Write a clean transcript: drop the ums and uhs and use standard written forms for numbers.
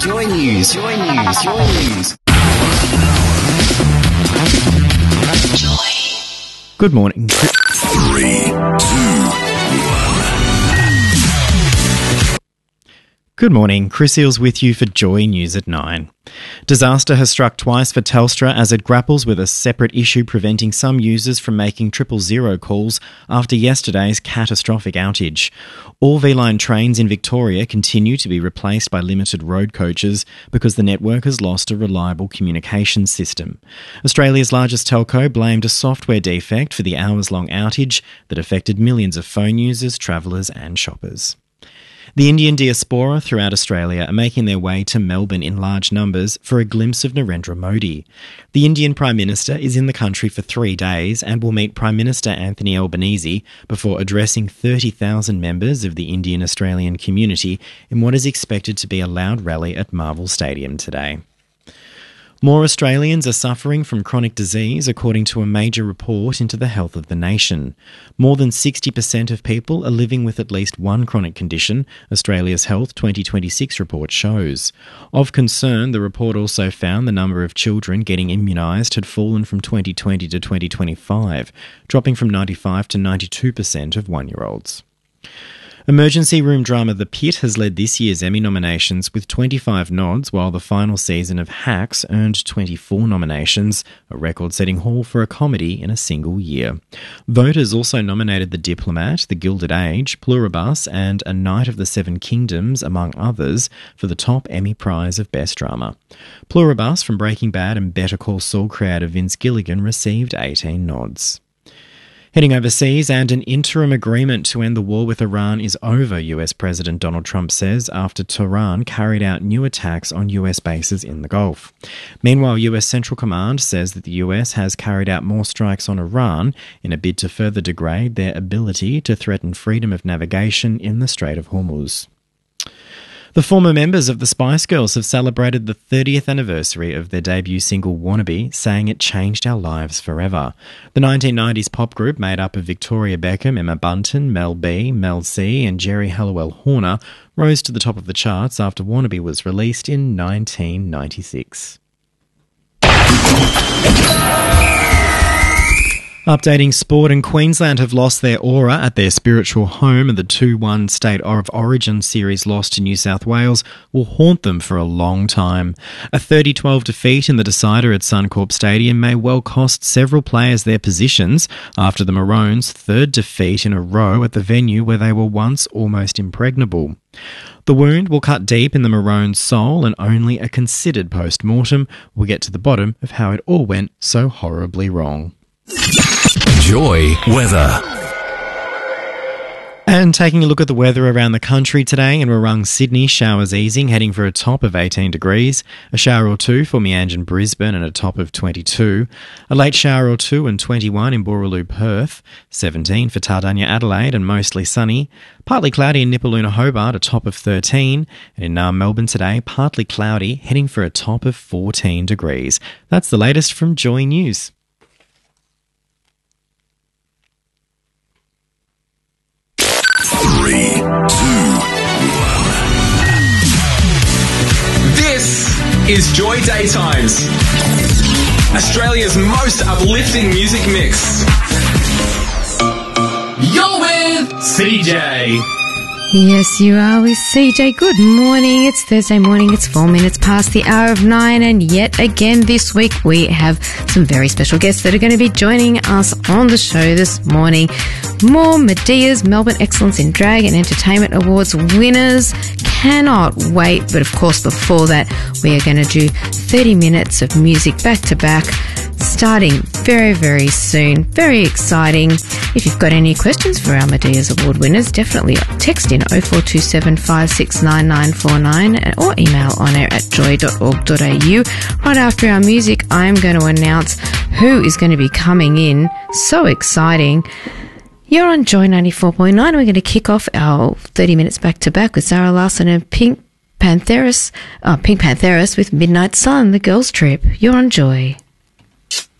Joy News. Joy News. Joy News. Joy. Good morning. 3, 2, Good morning. Chris Eales with you for Joy News at 9. Disaster has struck twice for Telstra as it grapples with a separate issue preventing some users from making 000 calls after yesterday's catastrophic outage. All V-Line trains in Victoria continue to be replaced by limited road coaches because the network has lost a reliable communications system. Australia's largest telco blamed a software defect for the hours-long outage that affected millions of phone users, travellers and shoppers. The Indian diaspora throughout Australia are making their way to Melbourne in large numbers for a glimpse of Narendra Modi. The Indian Prime Minister is in the country for 3 days and will meet Prime Minister Anthony Albanese before addressing 30,000 members of the Indian Australian community in what is expected to be a loud rally at Marvel Stadium today. More Australians are suffering from chronic disease, according to a major report into the health of the nation. More than 60% of people are living with at least one chronic condition, Australia's Health 2026 report shows. Of concern, the report also found the number of children getting immunised had fallen from 2020 to 2025, dropping from 95 to 92% of 1-year-olds. Emergency room drama The Pit has led this year's Emmy nominations with 25 nods, while the final season of Hacks earned 24 nominations, a record-setting haul for a comedy in a single year. Voters also nominated The Diplomat, The Gilded Age, Pluribus and A Night of the Seven Kingdoms, among others, for the top Emmy Prize of Best Drama. Pluribus from Breaking Bad and Better Call Saul creator Vince Gilligan received 18 nods. Heading overseas, and an interim agreement to end the war with Iran is over, US President Donald Trump says, after Tehran carried out new attacks on US bases in the Gulf. Meanwhile, US Central Command says that the US has carried out more strikes on Iran in a bid to further degrade their ability to threaten freedom of navigation in the Strait of Hormuz. The former members of the Spice Girls have celebrated the 30th anniversary of their debut single Wannabe, saying it changed our lives forever. The 1990s pop group, made up of Victoria Beckham, Emma Bunton, Mel B, Mel C and Jerry Halliwell Horner, rose to the top of the charts after Wannabe was released in 1996. Updating sport, and Queensland have lost their aura at their spiritual home, and the 2-1 State of Origin series loss to New South Wales will haunt them for a long time. A 30-12 defeat in the decider at Suncorp Stadium may well cost several players their positions after the Maroons' third defeat in a row at the venue where they were once almost impregnable. The wound will cut deep in the Maroons' soul, and only a considered post-mortem will get to the bottom of how it all went so horribly wrong. Joy weather. And taking a look at the weather around the country today, in Warrung, Sydney, showers easing, heading for a top of 18 degrees. A shower or two for Meanjin, Brisbane, and a top of 22. A late shower or two and 21 in Boorloo, Perth. 17 for Tardania, Adelaide, and mostly sunny. Partly cloudy in Nipaluna, Hobart, a top of 13. And in Naarm, Melbourne today, partly cloudy, heading for a top of 14 degrees. That's the latest from Joy News. This is Joy Daytimes, Australia's most uplifting music mix. You're with CJ. Yes, you are with CJ. Good morning. It's Thursday morning. It's 4 minutes past the hour of 9. And yet again this week we have some very special guests that are going to be joining us on the show this morning. More Medea's Melbourne Excellence in Drag and Entertainment Awards winners. Cannot wait. But of course, before that, we are going to do 30 minutes of music back to back, starting very, very soon. Very exciting. If you've got any questions for our Medea's Award winners, definitely text in 0427 569949 or email onair@joy.org.au. Right after our music, I'm going to announce who is going to be coming in. So exciting. You're on Joy 94.9. We're going to kick off our 30 minutes back to back with Zara Larsson and Pink Pantheris with Midnight Sun, The Girls Trip. You're on Joy.